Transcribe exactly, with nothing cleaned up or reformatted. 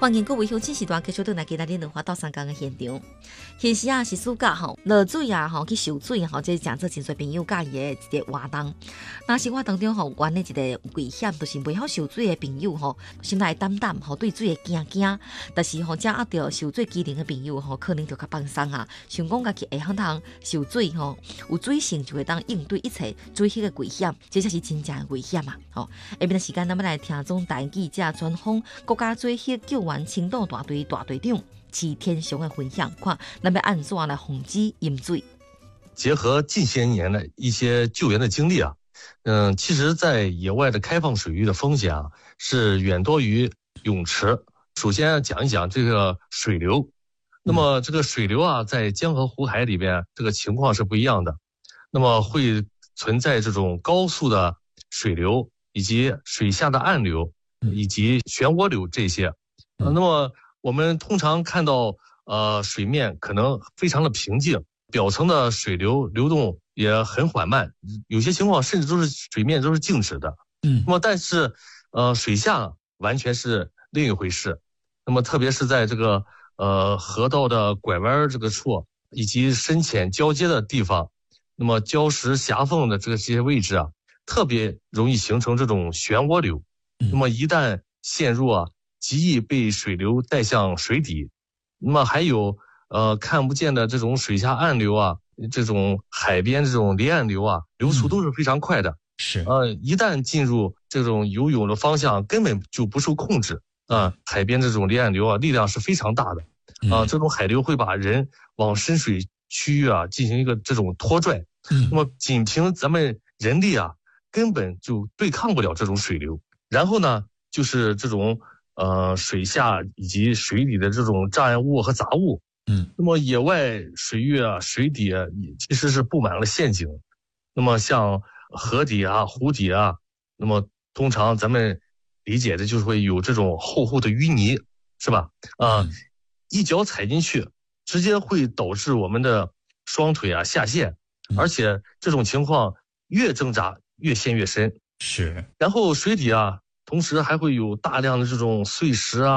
欢迎各位乡亲时段继续倒来今仔日两花到三江的现场。现时啊是暑假吼，落水啊吼去游水吼，这是诚做真侪朋友介意的一个活动。那生活当中吼，原的一个危险，就是袂晓游水的朋友吼，心内胆胆吼，对水会惊惊。但是吼，正压着游水技能的朋友吼，可能就较放松啊，想讲家己会晓当游水吼，有水性就会当应对一切水迄个危险，这才是真正的危险啊！吼，下面的时间，咱们来听总台记者专访国家水域救援清岛大队大队长齐天雄的分享，看咱要按怎来防止淹水。 结合近些年的一些救援的经历啊，嗯，其实，在野外的开放水域的风险啊，是远多于泳池。首先讲一讲这个水流，那么这个水流啊，在江河湖海里边，这个情况是不一样的。那么会存在这种高速的水流，以及水下的暗流，以及漩涡流这些。呃、那么我们通常看到，呃，水面可能非常的平静，表层的水流流动也很缓慢，有些情况甚至都是水面都是静止的。嗯，那么但是，呃，水下完全是另一回事。那么特别是在这个呃河道的拐弯这个处，以及深浅交接的地方，那么礁石狭缝的这个这些位置啊，特别容易形成这种漩涡流。那么一旦陷入啊，极易被水流带向水底。那么还有呃看不见的这种水下暗流啊，这种海边这种离岸流啊，流速都是非常快的。嗯、是呃一旦进入这种游泳的方向，根本就不受控制啊、呃。海边这种离岸流啊，力量是非常大的啊、呃。这种海流会把人往深水区域啊进行一个这种拖拽。嗯，那么仅凭咱们人力啊，根本就对抗不了这种水流。然后呢，就是这种呃水下以及水底的这种障碍物和杂物。嗯，那么野外水域啊，水底啊，其实是布满了陷阱。那么像河底啊、湖底啊，那么通常咱们理解的就是会有这种厚厚的淤泥，是吧？啊、呃嗯，一脚踩进去，直接会导致我们的双腿啊下陷，而且这种情况越挣扎越陷越深。是，然后水底啊，同时还会有大量的这种碎石啊。